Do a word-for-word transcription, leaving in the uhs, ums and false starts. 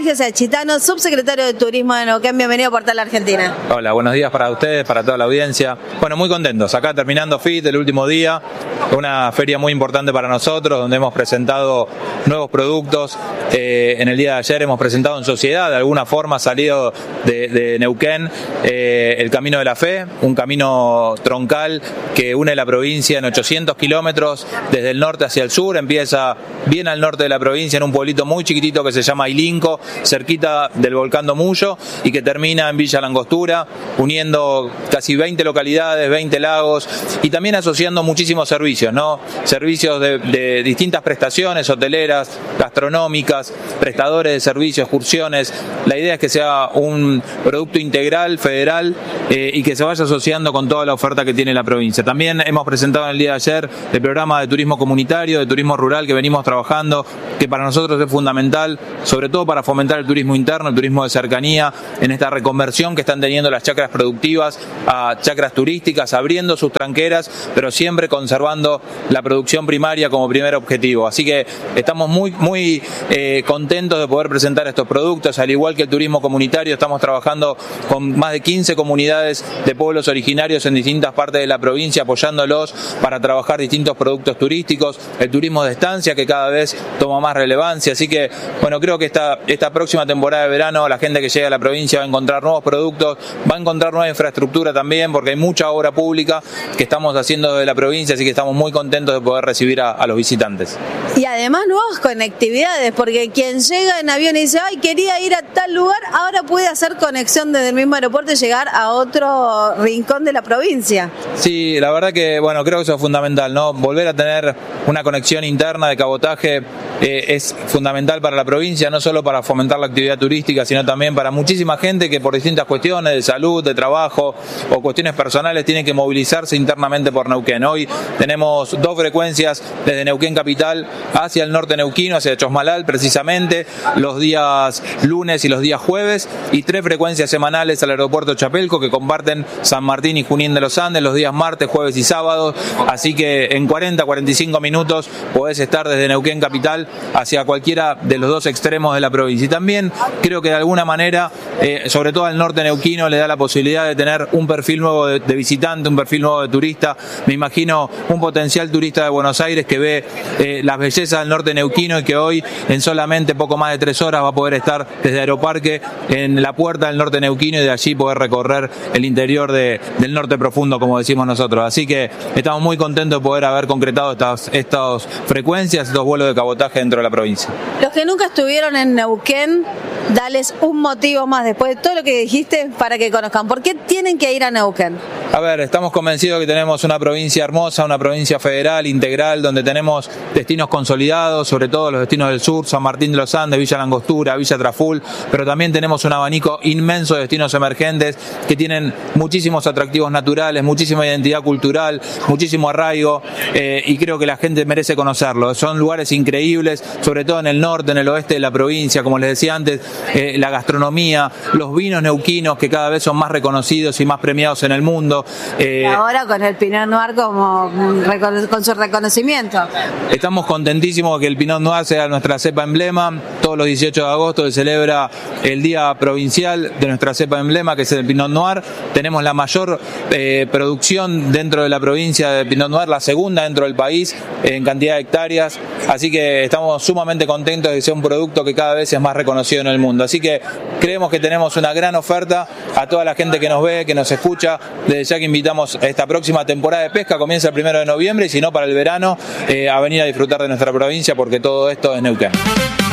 Sergio Sachitano, subsecretario de Turismo de Neuquén. Bienvenido a Portal Argentina. Hola, buenos días para ustedes, para toda la audiencia. Bueno, muy contentos. Acá terminando F I T, el último día. Una feria muy importante para nosotros, donde hemos presentado nuevos productos. Eh, en el día de ayer hemos presentado en sociedad, de alguna forma salido de, de Neuquén, eh, el Camino de la Fe, un camino troncal que une la provincia en ochocientos kilómetros desde el norte hacia el sur. Empieza bien al norte de la provincia, en un pueblito muy chiquitito que se llama Ilinco, cerquita del volcán Domullo, y que termina en Villa Langostura, uniendo casi veinte localidades, veinte lagos, y también asociando muchísimos servicios, ¿no? Servicios de, de distintas prestaciones, hoteleras, gastronómicas, prestadores de servicios, excursiones. La idea es que sea un producto integral, federal, eh, y que se vaya asociando con toda la oferta que tiene la provincia. También hemos presentado en el día de ayer el programa de turismo comunitario, de turismo rural que venimos trabajando, que para nosotros es fundamental, sobre todo para fomentar el turismo interno, el turismo de cercanía, en esta reconversión que están teniendo las chacras productivas a chacras turísticas, abriendo sus tranqueras, pero siempre conservando la producción primaria como primer objetivo. Así que estamos muy, muy eh, contentos de poder presentar estos productos. Al igual que el turismo comunitario, estamos trabajando con más de quince comunidades de pueblos originarios en distintas partes de la provincia, apoyándolos para trabajar distintos productos turísticos, el turismo de estancia que cada vez toma más relevancia. Así que, bueno, creo que esta, esta próxima temporada de verano la gente que llega a la provincia va a encontrar nuevos productos, va a encontrar nueva infraestructura también, porque hay mucha obra pública que estamos haciendo desde la provincia, así que estamos muy contentos de poder recibir a, a los visitantes. Y además nuevas conectividades, porque quien llega en avión y dice, ay, quería ir a tal lugar, ahora puede hacer conexión desde el mismo aeropuerto y llegar a otro rincón de la provincia. Sí, la verdad que, bueno, creo que eso es fundamental, ¿no? Volver a tener una conexión interna de cabotaje eh, es fundamental para la provincia, no solo para fomentar la actividad turística, sino también para muchísima gente que por distintas cuestiones de salud, de trabajo o cuestiones personales tiene que movilizarse internamente por Neuquén. Hoy tenemos dos frecuencias desde Neuquén capital hacia el norte neuquino, hacia Chosmalal precisamente, los días lunes y los días jueves, y tres frecuencias semanales al aeropuerto Chapelco que comparten San Martín y Junín de los Andes los días martes, jueves y sábados. Así que en cuarenta a cuarenta y cinco minutos podés estar desde Neuquén capital hacia cualquiera de los dos extremos de la provincia. Y también creo que de alguna manera, eh, sobre todo al norte neuquino, le da la posibilidad de tener un perfil nuevo de, de visitante, un perfil nuevo de turista. Me imagino un potencial turista de Buenos Aires que ve eh, las bellezas del norte neuquino y que hoy en solamente poco más de tres horas va a poder estar desde Aeroparque en la puerta del norte neuquino y de allí poder recorrer el interior de, del norte profundo, como decimos nosotros. Así que estamos muy contentos de poder haber concretado estas, estas frecuencias, estos vuelos de cabotaje dentro de la provincia. Los que nunca estuvieron en Neuquén, dales un motivo más después de todo lo que dijiste para que conozcan. ¿Por qué tienen que ir a Neuquén? A ver, estamos convencidos que tenemos una provincia hermosa, una provincia federal, integral, donde tenemos destinos consolidados, sobre todo los destinos del sur, San Martín de los Andes, Villa Langostura, Villa Traful, pero también tenemos un abanico inmenso de destinos emergentes que tienen muchísimos atractivos naturales, muchísima identidad cultural, muchísimo arraigo, eh, y creo que la gente merece conocerlo. Son lugares increíbles, sobre todo en el norte, en el oeste de la provincia, como les decía antes, eh, la gastronomía, los vinos neuquinos que cada vez son más reconocidos y más premiados en el mundo. Eh, y ahora con el Pinot Noir como con su reconocimiento. Estamos contentísimos de que el Pinot Noir sea nuestra cepa emblema. Todos los dieciocho de agosto se celebra el día provincial de nuestra cepa emblema, que es el Pinot Noir. Tenemos la mayor eh, producción dentro de la provincia de Pinot Noir, la segunda dentro del país en cantidad de hectáreas. Así que estamos sumamente contentos de que sea un producto que cada vez es más reconocido en el mundo. Así que creemos que tenemos una gran oferta a toda la gente que nos ve, que nos escucha. Desde ya que invitamos a esta próxima temporada de pesca, comienza el primero de noviembre, y si no para el verano, eh, a venir a disfrutar de nuestra provincia, porque todo esto es Neuquén.